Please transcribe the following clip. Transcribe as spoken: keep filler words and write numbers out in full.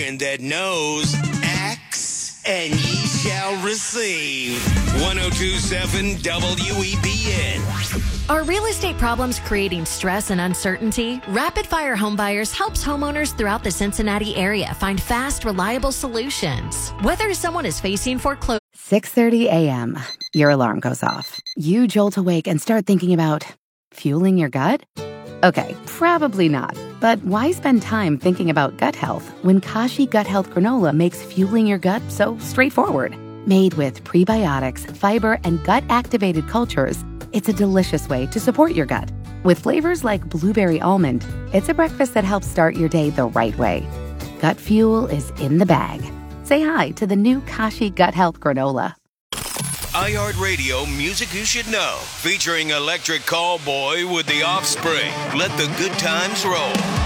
And that knows, ask and ye shall receive. one oh two point seven W E B N. Are real estate problems creating stress and uncertainty? Rapid Fire Home Buyers helps homeowners throughout the Cincinnati area find fast, reliable solutions. Whether someone is facing foreclosure. six thirty a.m. Your alarm goes off. You jolt awake and start thinking about fueling your gut? Okay, probably not. But why spend time thinking about gut health when Kashi Gut Health Granola makes fueling your gut so straightforward? Made with prebiotics, fiber, and gut-activated cultures, it's a delicious way to support your gut. With flavors like blueberry almond, it's a breakfast that helps start your day the right way. Gut fuel is in the bag. Say hi to the new Kashi Gut Health Granola. iHeartRadio Music You Should Know, featuring Electric Callboy with The Offspring. Let the good times roll.